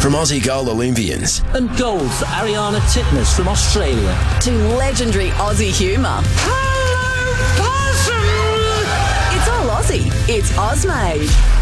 From Aussie goal Olympians and gold for Ariana Titmus from Australia. To legendary Aussie humour. Hello, possum! It's all Aussie. It's Ozmade.